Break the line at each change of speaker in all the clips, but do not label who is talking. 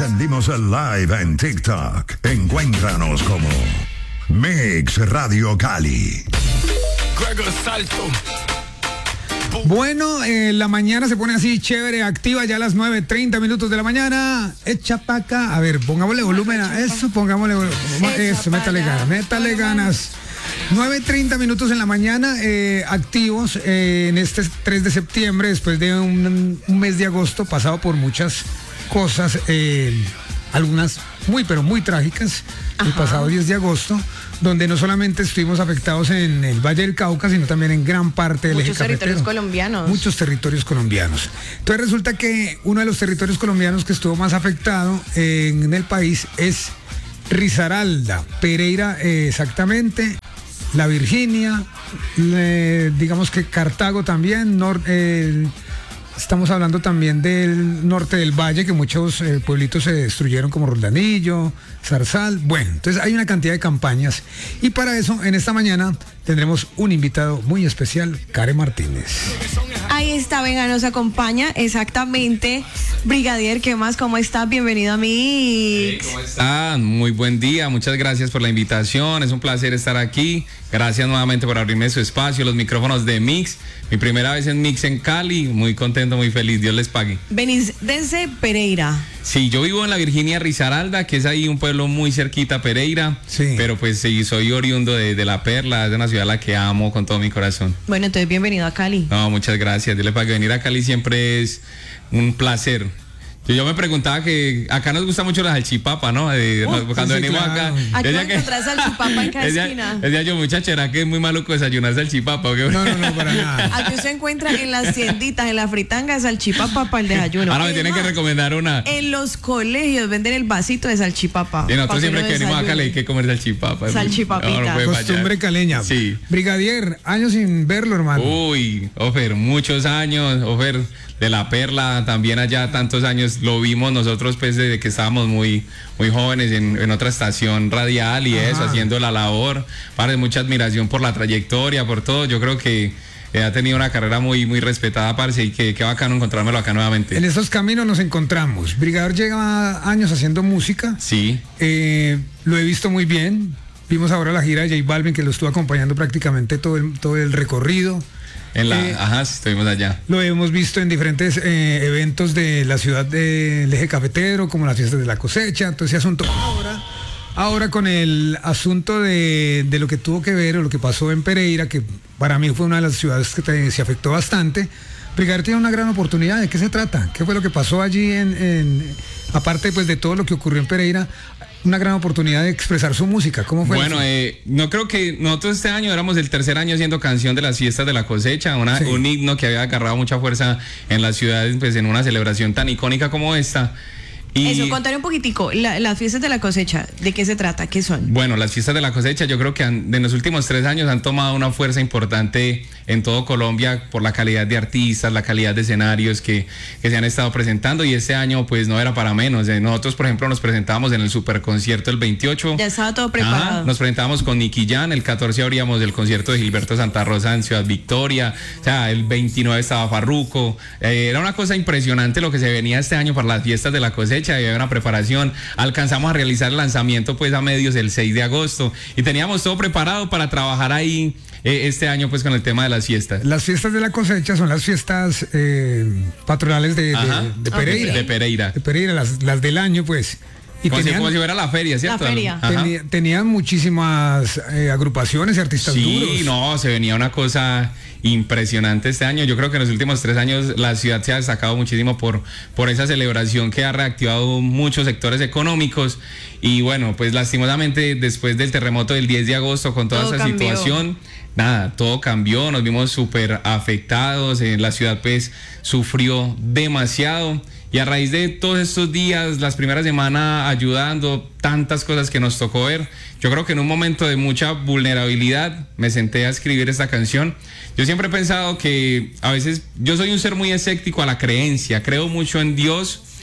encendimos el live en TikTok. Encuéntranos como Mix Radio Cali.
Gregor Salto.
Bueno, la mañana se pone así chévere, activa ya a las 9:30 de la mañana. Echa pa' acá. A ver, pongámosle volumen a eso, pongámosle volumen. Eso, métale ganas. 9:30 en la mañana, activos en este 3 de septiembre, después de un mes de agosto pasado por muchas cosas, algunas pero muy trágicas. El pasado 10 de agosto, donde no solamente estuvimos afectados en el Valle del Cauca, sino también en gran parte del eje cafetero.
Muchos territorios colombianos.
Muchos territorios colombianos. Entonces resulta que uno de los territorios colombianos que estuvo más afectado en el país es Risaralda, Pereira exactamente, La Virginia, digamos que Cartago también, estamos hablando también del norte del valle, que muchos pueblitos se destruyeron como Roldanillo, Zarzal. Bueno, entonces hay una cantidad de campañas y para eso en esta mañana tendremos un invitado muy especial, Karen Martínez.
Ahí está, venga, nos acompaña exactamente. Brigadier, ¿qué más? ¿Cómo estás? Bienvenido a Mix.
¿Cómo están? Muy buen día, muchas gracias por la invitación, es un placer estar aquí. Gracias nuevamente por abrirme su espacio, los micrófonos de Mix. Mi primera vez en Mix en Cali, muy contento, muy feliz, Dios les pague.
Venís desde Pereira.
Sí, yo vivo en la Virginia Risaralda, que es ahí un pueblo muy cerquita a Pereira, sí. Pero pues sí, soy oriundo de La Perla, es una ciudad a la que amo con todo mi corazón.
Bueno, entonces bienvenido a Cali.
No, muchas gracias, Dios les pague. Venir a Cali siempre es un placer. Yo me preguntaba que acá nos gusta mucho la salchipapa, ¿no? Cuando venimos
claro.
acá.
Aquí vas a encontrar salchipapa en cada esquina.
Decía yo, muchacha, ¿era que es muy maluco desayunar salchipapa? ¿O qué?
No, para nada.
Aquí se encuentra en las tienditas, en la fritanga, salchipapa para el desayuno.
Ahora me tienen que recomendar una.
En los colegios venden el vasito de salchipapa.
Y nosotros siempre que venimos acá le hay que comer salchipapa.
Salchipapita.
No costumbre caleña.
Sí.
Brigadier, años sin verlo, hermano.
Uy, Ofer, muchos años, Ofer. De La Perla, también allá tantos años lo vimos nosotros pues desde que estábamos muy jóvenes en otra estación radial y eso, haciendo la labor. Para mucha admiración por la trayectoria, por todo. Yo creo que ha tenido una carrera muy respetada, parce, y que bacano encontrármelo acá nuevamente.
En esos caminos nos encontramos. Brigadier lleva años haciendo música.
Sí.
Lo he visto muy bien. Vimos ahora la gira de J Balvin, que lo estuvo acompañando prácticamente todo el recorrido.
Estuvimos allá.
Lo hemos visto en diferentes eventos de la ciudad del eje cafetero, como las fiestas de la cosecha, todo ese asunto. Ahora con el asunto de lo que tuvo que ver o lo que pasó en Pereira, que para mí fue una de las ciudades que se afectó bastante. Brigadier tiene una gran oportunidad. ¿De qué se trata? ¿Qué fue lo que pasó allí aparte pues de todo lo que ocurrió en Pereira? Una gran oportunidad de expresar su música. ¿Cómo fue?
Bueno, no creo que nosotros este año éramos el tercer año haciendo canción de las fiestas de la cosecha, un himno que había agarrado mucha fuerza en las ciudades, pues en una celebración tan icónica como esta.
Y eso, contaré un poquitico, las fiestas de la cosecha, ¿de qué se trata? ¿Qué son?
Bueno, las fiestas de la cosecha yo creo que en los últimos 3 años han tomado una fuerza importante en todo Colombia por la calidad de artistas, la calidad de escenarios que se han estado presentando, y este año pues no era para menos. Nosotros, por ejemplo, nos presentamos en el superconcierto el 28.
Ya estaba todo preparado.
Nos presentamos con Nicky Jam, el 14 abríamos el concierto de Gilberto Santa Rosa en Ciudad Victoria, o sea, el 29 estaba Farruko. Era una cosa impresionante lo que se venía este año para las fiestas de la cosecha. Y había una preparación, alcanzamos a realizar el lanzamiento pues a medios del 6 de agosto y teníamos todo preparado para trabajar ahí este año pues con el tema de las fiestas.
Las fiestas de la cosecha son las fiestas patronales de Pereira.
De Pereira.
De Pereira, las del año pues.
Y como si fuera la feria, ¿cierto?
La feria.
Tenían muchísimas agrupaciones y artistas duros.
Sí, no, se venía una cosa impresionante este año. Yo creo que en los últimos 3 años la ciudad se ha destacado muchísimo por esa celebración que ha reactivado muchos sectores económicos. Y bueno, pues lastimosamente después del terremoto del 10 de agosto con toda esa situación, nada, todo cambió, nos vimos súper afectados, la ciudad pues sufrió demasiado. Y a raíz de todos estos días, las primeras semanas ayudando, tantas cosas que nos tocó ver, yo creo que en un momento de mucha vulnerabilidad me senté a escribir esta canción. Yo siempre he pensado que a veces yo soy un ser muy escéptico a la creencia, creo mucho en Dios,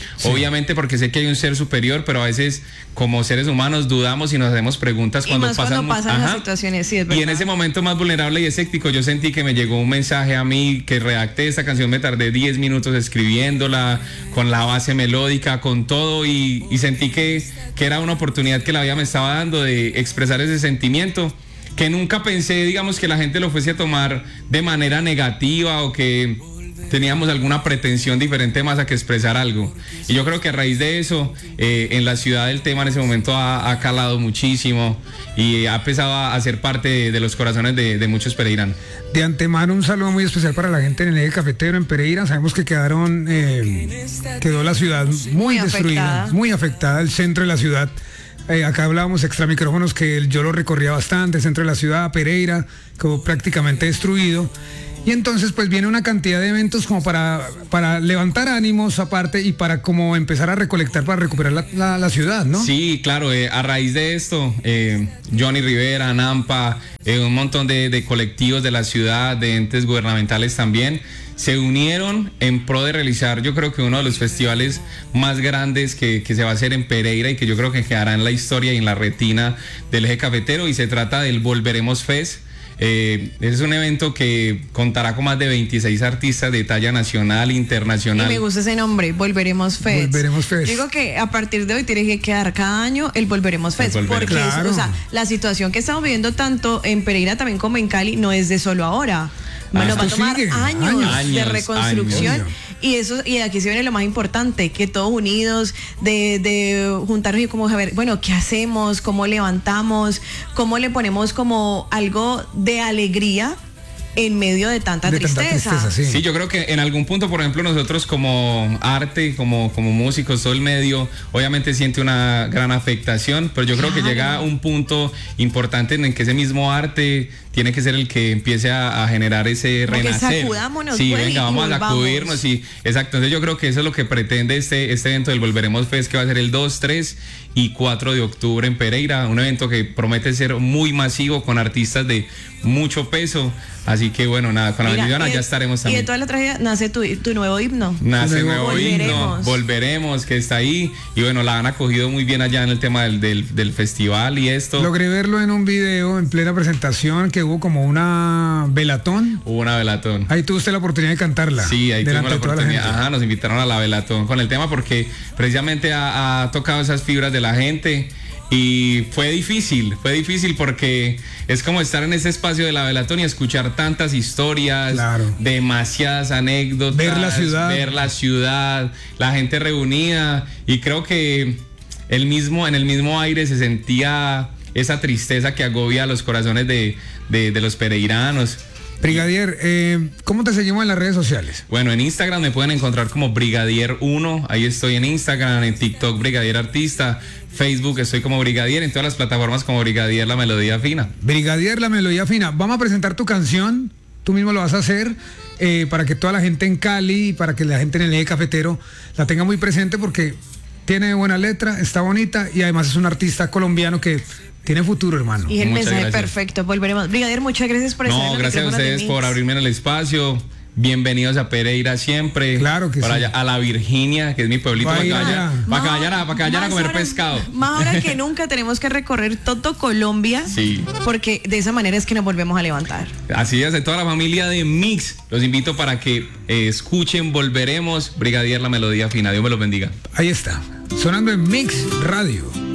Obviamente porque sé que hay un ser superior, pero a veces como seres humanos dudamos y nos hacemos preguntas cuando
pasan
Ajá.
las situaciones, sí, es verdad.
Y en ese momento más vulnerable y escéptico, yo sentí que me llegó un mensaje a mí, que redacté esta canción, me tardé 10 minutos escribiéndola, con la base melódica, con todo, y sentí que era una oportunidad que la vida me estaba dando de expresar ese sentimiento, que nunca pensé, digamos, que la gente lo fuese a tomar de manera negativa o que teníamos alguna pretensión diferente más a que expresar algo. Y yo creo que a raíz de eso, en la ciudad el tema en ese momento ha calado muchísimo y ha empezado a ser parte de los corazones de muchos pereiranos.
De antemano, un saludo muy especial para la gente en el eje cafetero en Pereira. Sabemos que quedó la ciudad muy destruida, muy afectada, el centro de la ciudad. Acá hablábamos extra micrófonos que yo lo recorría bastante, el centro de la ciudad, Pereira, quedó prácticamente destruido. Y entonces pues viene una cantidad de eventos como para levantar ánimos aparte y para como empezar a recolectar para recuperar la ciudad, ¿no?
Sí, claro, a raíz de esto, Johnny Rivera, Nampa, un montón de colectivos de la ciudad, de entes gubernamentales también, se unieron en pro de realizar, yo creo que uno de los festivales más grandes que se va a hacer en Pereira y que yo creo que quedará en la historia y en la retina del eje cafetero, y se trata del Volveremos Fest. Es un evento que contará con más de 26 artistas de talla nacional, internacional.
Y me gusta ese nombre, Volveremos Fest.
Volveremos Fest.
Digo que a partir de hoy tiene que quedar cada año el Volveremos Fest, porque
claro.
o sea, la situación que estamos viviendo tanto en Pereira también como en Cali no es de solo ahora. Nos va a tomar años de reconstrucción.
Años.
Y aquí se viene lo más importante, que todos unidos, de juntarnos y como a ver, bueno, ¿qué hacemos? ¿Cómo levantamos? ¿Cómo le ponemos como algo de alegría en medio de tanta tristeza?
Sí, yo creo que en algún punto, por ejemplo, nosotros como arte, como músicos, todo el medio, obviamente siente una gran afectación, pero yo creo que llega un punto importante en el que ese mismo arte tiene que ser el que empiece a generar ese
como
renacer.
Que sacudámonos,
sí,
pues,
venga, vamos a sacudirnos. Sí, exacto. Entonces yo creo que eso es lo que pretende este evento del Volveremos Fest, que va a ser el 2, 3 y 4 de octubre en Pereira. Un evento que promete ser muy masivo, con artistas de mucho peso. Así que bueno, nada, con la bendición ya estaremos también.
Y de toda la tragedia nace tu nuevo himno.
Nace el nuevo
Volveremos.
himno, Volveremos, que está ahí. Y bueno, la han acogido muy bien allá en el tema del festival y esto.
Logré verlo en un video en plena presentación, que hubo como una velatón.
Hubo una velatón.
Ahí tuvo usted la oportunidad de cantarla.
Sí, ahí tuvimos la
de toda
oportunidad.
gente.
Ajá, nos invitaron a la velatón con el tema porque precisamente ha tocado esas fibras de la gente. Y fue difícil porque es como estar en ese espacio de la velatón y escuchar tantas historias,
claro,
demasiadas anécdotas,
ver la ciudad,
la gente reunida, y creo que en el mismo aire se sentía esa tristeza que agobia los corazones de los pereiranos.
Brigadier, ¿cómo te seguimos en las redes sociales?
Bueno, en Instagram me pueden encontrar como Brigadier1, ahí estoy en Instagram, en TikTok Brigadier Artista, Facebook estoy como Brigadier, en todas las plataformas como Brigadier La Melodía Fina.
Brigadier La Melodía Fina, vamos a presentar tu canción, tú mismo lo vas a hacer, para que toda la gente en Cali y para que la gente en el eje cafetero la tenga muy presente, porque tiene buena letra, está bonita y además es un artista colombiano que tiene futuro, hermano.
Y el
Muchas
mensaje
gracias.
Perfecto. Volveremos. Brigadier, muchas gracias por estar en
No,
los
gracias a
micrófonos de
ustedes
Mix.
por abrirme en el espacio. Bienvenidos a Pereira siempre.
Claro que
por
sí.
allá, a La Virginia, que es mi pueblito, para que vayan a comer
ahora,
pescado.
Más ahora que nunca tenemos que recorrer todo Colombia,
Sí.
porque de esa manera es que nos volvemos a levantar.
Así es, de toda la familia de Mix, los invito para que escuchen Volveremos, Brigadier La Melodía Fina. Dios me los bendiga.
Ahí está, sonando en Mix Radio.